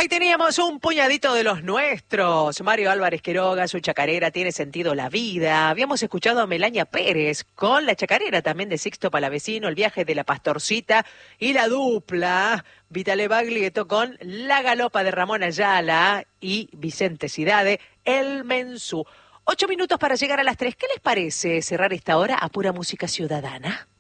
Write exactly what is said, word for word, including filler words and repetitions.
Ahí teníamos un puñadito de los nuestros. Mario Álvarez Quiroga, su chacarera, Tiene sentido la vida. Habíamos escuchado a Melania Pérez con la chacarera también de Sixto Palavecino, El viaje de la pastorcita, y la dupla Vitale Baglietto con La galopa de Ramón Ayala y Vicente Cidade, El Mensú. Ocho minutos para llegar a las tres. ¿Qué les parece cerrar esta hora a pura música ciudadana?